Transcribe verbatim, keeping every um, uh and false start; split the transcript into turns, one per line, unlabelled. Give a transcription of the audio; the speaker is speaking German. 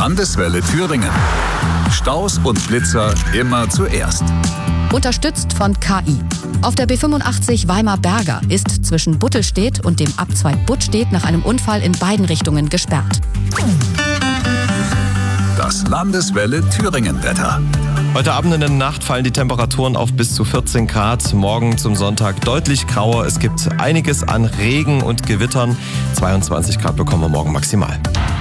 Landeswelle Thüringen. Staus und Blitzer immer zuerst.
Unterstützt von K I. Auf der B fünfundachtzig Weimar-Berger ist zwischen Buttelstedt und dem Abzweig Buttstedt nach einem Unfall in beiden Richtungen gesperrt.
Das Landeswelle Thüringen-Wetter.
Heute Abend in der Nacht fallen die Temperaturen auf bis zu vierzehn Grad. Morgen zum Sonntag deutlich grauer. Es gibt einiges an Regen und Gewittern. zweiundzwanzig Grad bekommen wir morgen maximal.